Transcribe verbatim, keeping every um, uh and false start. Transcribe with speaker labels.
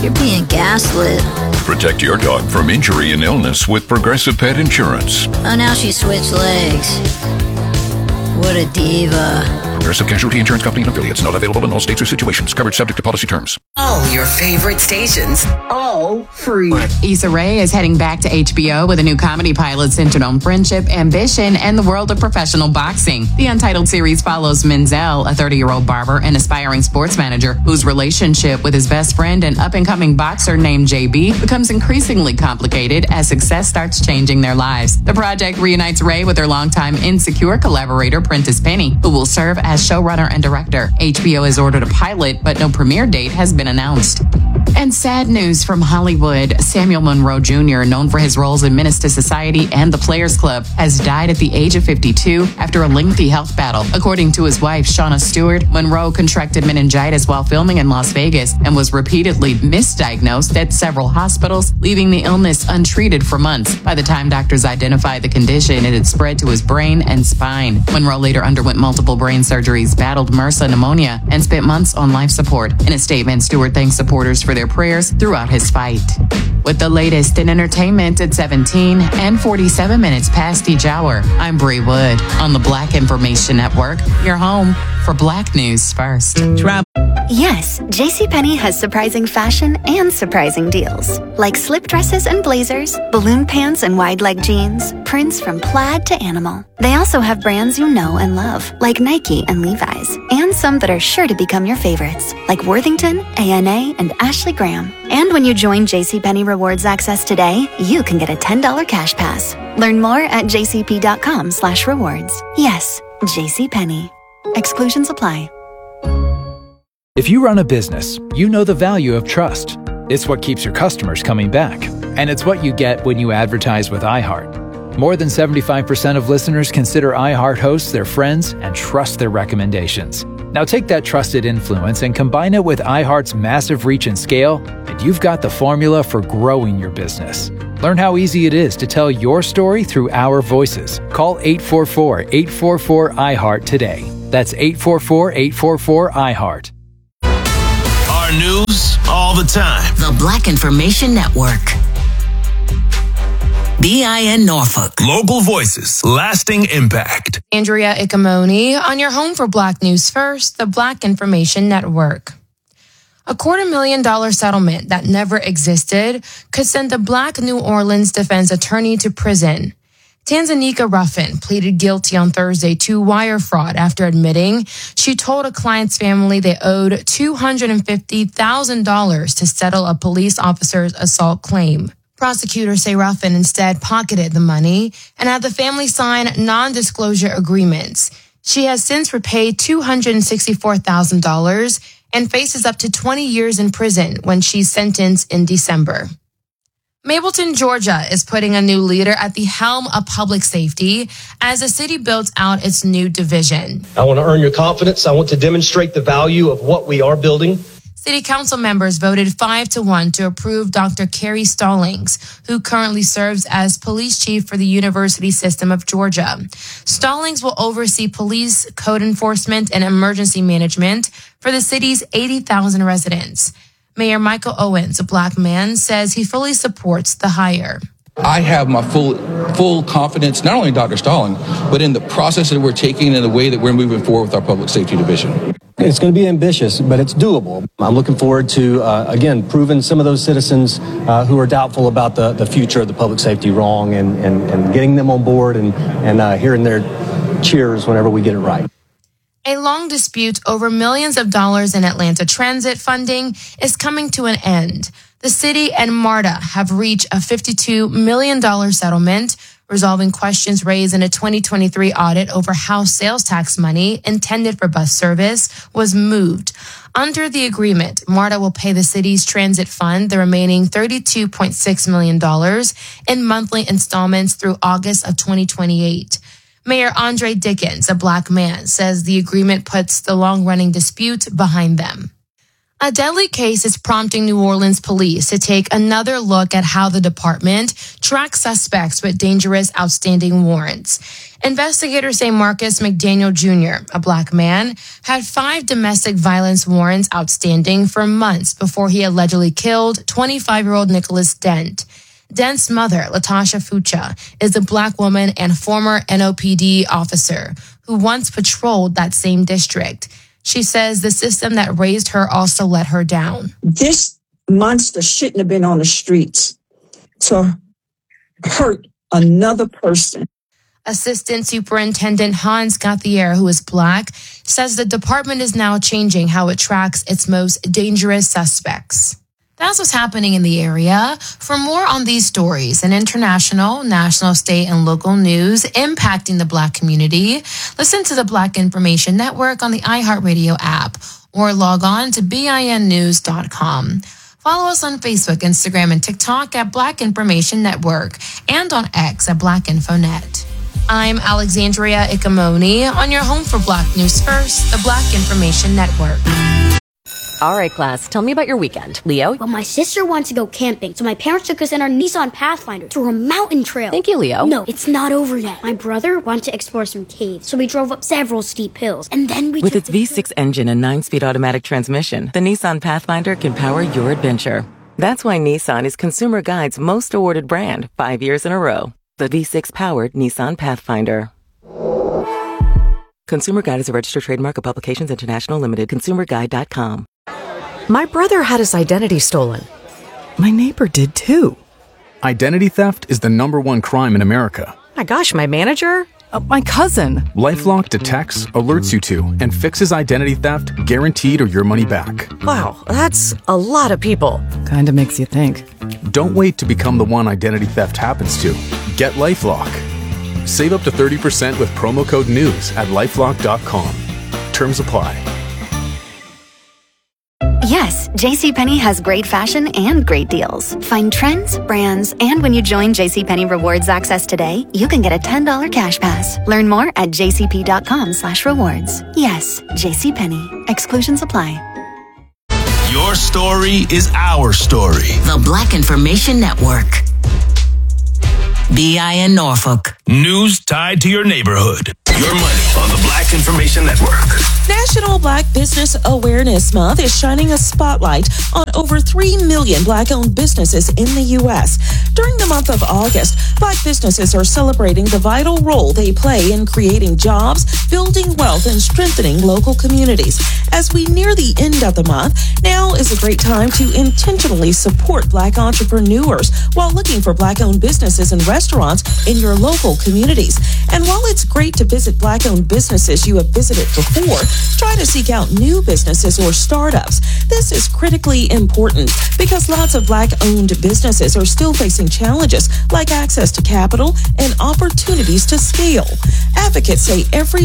Speaker 1: You're being gaslit.
Speaker 2: Protect your dog from injury and illness with Progressive Pet Insurance.
Speaker 1: Oh, now she switched legs. What a diva.
Speaker 2: Progressive Casualty Insurance Company and affiliates. Not available in all states or situations. Coverage subject to policy terms.
Speaker 3: All your favorite stations. All free.
Speaker 4: Issa Rae is heading back to H B O with a new comedy pilot centered on friendship, ambition, and the world of professional boxing. The Untitled series follows Menzel, a thirty-year-old barber and aspiring sports manager whose relationship with his best friend and up-and-coming boxer named J B becomes increasingly complicated as success starts changing their lives. The project reunites Rae with her longtime Insecure collaborator, Prentice Penny, who will serve as showrunner and director. H B O has ordered a pilot, but no premiere date has been announced. And sad news from Hollywood. Samuel Monroe Junior, known for his roles in Menace to Society and The Players Club, has died at the age of fifty-two after a lengthy health battle. According to his wife, Shauna Stewart, Monroe contracted meningitis while filming in Las Vegas and was repeatedly misdiagnosed at several hospitals, leaving the illness untreated for months. By the time doctors identified the condition, it had spread to his brain and spine. Monroe later underwent multiple brain surgeries, battled MRSA pneumonia, and spent months on life support. In a statement, Stewart thanked supporters for their prayers throughout his fight. With the latest in entertainment at seventeen and forty-seven minutes past each hour, I'm Bree Wood on the Black Information Network, your home for Black News First. Travel.
Speaker 5: Yes, JCPenney has surprising fashion and surprising deals. Like slip dresses and blazers, balloon pants and wide leg jeans, prints from plaid to animal. They also have brands you know and love, like Nike and Levi's, and some that are sure to become your favorites, like Worthington, A N A, and Ashley Graham. And when you join JCPenney Rewards Access today, you can get a ten dollars cash pass. Learn more at jcp.com slash rewards. Yes, JCPenney. Exclusions apply.
Speaker 6: If you run a business, you know the value of trust. It's what keeps your customers coming back. And it's what you get when you advertise with iHeart. More than seventy-five percent of listeners consider iHeart hosts their friends and trust their recommendations. Now take that trusted influence and combine it with iHeart's massive reach and scale, and you've got the formula for growing your business. Learn how easy it is to tell your story through our voices. Call eight four four, eight four four, iHeart today. That's eight four four, eight four four, iHeart.
Speaker 7: Our news all the time.
Speaker 3: The Black Information Network. B I N Norfolk.
Speaker 7: Local voices, lasting impact.
Speaker 8: Andrea Icamoni on your home for Black News First, the Black Information Network. A quarter million dollar settlement that never existed could send a Black New Orleans defense attorney to prison. Tanzania Ruffin pleaded guilty on Thursday to wire fraud after admitting she told a client's family they owed two hundred fifty thousand dollars to settle a police officer's assault claim. Prosecutors say Ruffin instead pocketed the money and had the family sign non-disclosure agreements. She has since repaid two hundred sixty-four thousand dollars and faces up to twenty years in prison when she's sentenced in December. Mableton, Georgia is putting a new leader at the helm of public safety as the city builds out its new division.
Speaker 9: I want to earn your confidence. I want to demonstrate the value of what we are building.
Speaker 8: City council members voted five to one to approve Doctor Carrie Stallings, who currently serves as police chief for the University System of Georgia. Stallings will oversee police, code enforcement, and emergency management for the city's eighty thousand residents. Mayor Michael Owens, a Black man, says he fully supports the hire.
Speaker 10: I have my full full confidence, not only in Doctor Stallings, but in the process that we're taking and the way that we're moving forward with our public safety division.
Speaker 11: It's going to be ambitious, but it's doable. I'm looking forward to, uh, again, proving some of those citizens uh, who are doubtful about the, the future of the public safety wrong and, and, and getting them on board and, and uh, hearing their cheers whenever we get it right.
Speaker 8: A long dispute over millions of dollars in Atlanta transit funding is coming to an end. The city and MARTA have reached a fifty-two million dollars settlement, resolving questions raised in a twenty twenty-three audit over how sales tax money intended for bus service was moved. Under the agreement, MARTA will pay the city's transit fund the remaining thirty-two point six million dollars in monthly installments through August of twenty twenty-eight. Mayor Andre Dickens, a Black man, says the agreement puts the long-running dispute behind them. A deadly case is prompting New Orleans police to take another look at how the department tracks suspects with dangerous outstanding warrants. Investigators say Marcus McDaniel Junior, a black man, had five domestic violence warrants outstanding for months before he allegedly killed twenty-five-year-old Nicholas Dent. Dent's mother, Latasha Fucha, is a black woman and former N O P D officer who once patrolled that same district. She says the system that raised her also let her down.
Speaker 12: This monster shouldn't have been on the streets to hurt another person.
Speaker 8: Assistant Superintendent Hans Gauthier, who is black, says the department is now changing how it tracks its most dangerous suspects. That's what's happening in the area. For more on these stories and international, national, state, and local news impacting the black community, listen to the Black Information Network on the iHeartRadio app or log on to B I N news dot com. Follow us on Facebook, Instagram, and TikTok at Black Information Network and on X at Black Info Net. I'm Alexandria Ikamoni on your home for Black News First, the Black Information Network.
Speaker 13: All right, class, tell me about your weekend. Leo?
Speaker 14: Well, my sister wants to go camping, so my parents took us in our Nissan Pathfinder through a mountain trail.
Speaker 13: Thank you, Leo.
Speaker 14: No, it's not over yet. My brother wanted to explore some caves, so we drove up several steep hills, and then we
Speaker 15: With
Speaker 14: took
Speaker 15: its V six engine and nine-speed automatic transmission, the Nissan Pathfinder can power your adventure. That's why Nissan is Consumer Guide's most awarded brand five years in a row. The V six-powered Nissan Pathfinder. Consumer Guide is a registered trademark of Publications International Limited. consumer guide dot com.
Speaker 16: My brother had his identity stolen. My neighbor did too.
Speaker 17: Identity theft is the number one crime in America.
Speaker 16: My gosh, my manager? Uh, my cousin.
Speaker 17: LifeLock detects, alerts you to, and fixes identity theft guaranteed or your money back.
Speaker 16: Wow, that's a lot of people. Kinda makes you think.
Speaker 17: Don't wait to become the one identity theft happens to. Get LifeLock. Save up to thirty percent with promo code NEWS at lifelock dot com. Terms apply.
Speaker 5: Yes, JCPenney has great fashion and great deals. Find trends, brands, and when you join JCPenney Rewards Access today, you can get a ten dollars cash pass. Learn more at jcp.com slash rewards. Yes, JCPenney. Exclusions apply.
Speaker 7: Your story is our story.
Speaker 3: The Black Information Network. B I N Norfolk.
Speaker 7: News tied to your neighborhood. Your money on the Black Information Network.
Speaker 18: National Black Business Awareness Month is shining a spotlight on over three million Black-owned businesses in the U S. During the month of August, Black businesses are celebrating the vital role they play in creating jobs, building wealth, and strengthening local communities. As we near the end of the month, now is a great time to intentionally support Black entrepreneurs while looking for Black-owned businesses and restaurants in your local communities. And while it's great to visit Black-owned businesses you have visited before, try to seek out new businesses or startups. This is critically important because lots of Black-owned businesses are still facing challenges like access to capital and opportunities to scale. Advocates say every